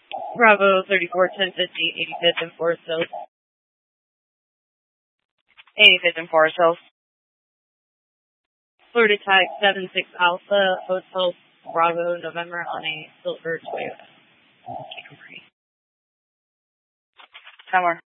Bravo 34 1050, 85th and Forest Hills. 85th and Forest Hills. Florida Tech 76 Alpha, Hotel Bravo, November on a silver Toyota. Camry. Somewhere.